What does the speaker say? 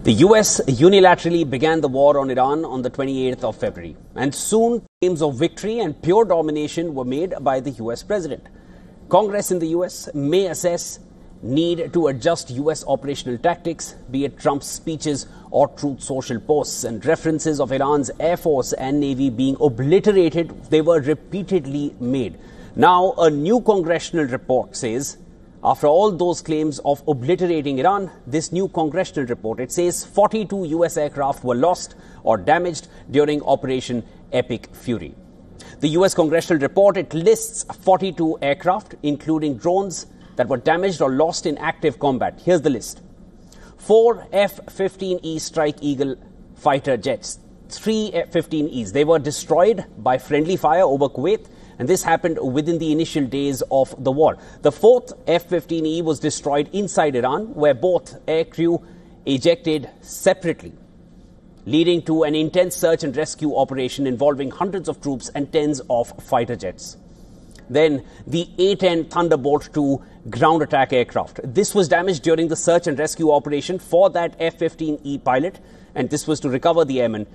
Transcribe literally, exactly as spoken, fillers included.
The U S unilaterally began the war on Iran on the twenty-eighth of February, and soon claims of victory and pure domination were made by the U S president. Congress in the U S may assess need to adjust U S operational tactics, be it Trump's speeches or Truth Social posts, and references of Iran's Air Force and Navy being obliterated. They were repeatedly made. Now, a new congressional report says, after all those claims of obliterating Iran, this new congressional report, it says forty-two U S aircraft were lost or damaged during Operation Epic Fury. The U S congressional report, it lists forty-two aircraft, including drones, that were damaged or lost in active combat. Here's the list. Four F fifteen E Strike Eagle fighter jets, three F fifteen Es. They were destroyed by friendly fire over Kuwait, and this happened within the initial days of the war. The fourth F fifteen E was destroyed inside Iran, where both aircrew ejected separately, leading to an intense search and rescue operation involving hundreds of troops and tens of fighter jets. Then the A ten Thunderbolt two ground attack aircraft. This was damaged during the search and rescue operation for that F fifteen E pilot, and this was to recover the airman